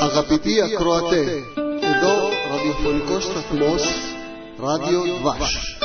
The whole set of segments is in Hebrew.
Αγαπητοί ακροατέ, εδώ ραδιοφωνικός σταθμός רדיו דבש.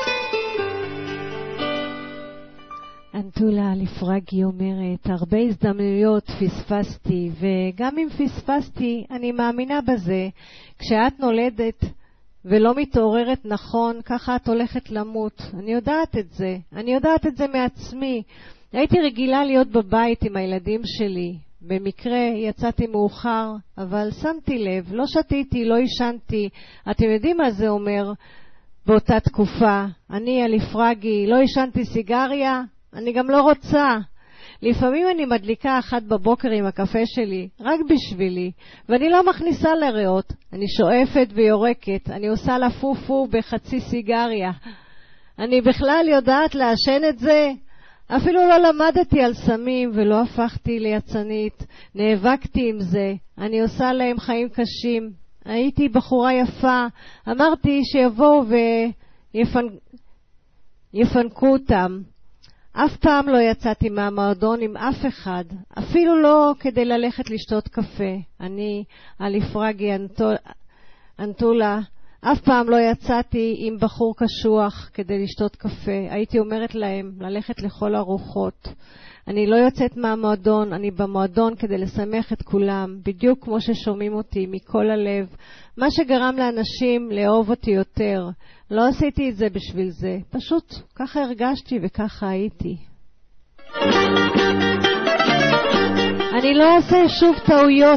אנטולה לפרגי אומרת, הרבה הזדמנויות פספסתי, וגם אם פספסתי, אני מאמינה בזה. כשאת נולדת ולא מתעוררת נכון, ככה את הולכת למות. אני יודעת את זה. אני יודעת את זה מעצמי. הייתי רגילה להיות בבית עם הילדים שלי. במקרה יצאתי מאוחר, אבל שמתי לב, לא שתיתי, לא ישנתי. אתם יודעים מה זה אומר באותה תקופה? אני לפרגי, לא ישנתי סיגריה, אני גם לא רוצה. לפעמים אני מדליקה 1 בבוקר עם הקפה שלי, רק בשבילי, ואני לא מכניסה לריאות. אני שואפת ויורקת, אני עושה לפופו בחצי סיגריה. אני בכלל יודעת לעשן את זה? אפילו לא למדתי על סמים ולא הפכתי ליצנית. נאבקתי עם זה. אני עושה להם חיים קשים. הייתי בחורה יפה. אמרתי שיבואו ויפנקו אותם. אף פעם לא יצאתי מהמועדון עם אף אחד. אפילו לא כדי ללכת לשתות קפה. אני, לפרגי אנטולה, אף פעם לא יצאתי עם בחור קשוח כדי לשתות קפה. הייתי אומרת להם ללכת לכל הרוחות. אני לא יוצאת מהמועדון, אני במועדון כדי לשמח את כולם, בדיוק כמו ששומעים אותי מכל הלב. מה שגרם לאנשים לאהוב אותי יותר. לא עשיתי את זה בשביל זה, פשוט ככה הרגשתי וככה הייתי. אני לא אעשה שוב טעויות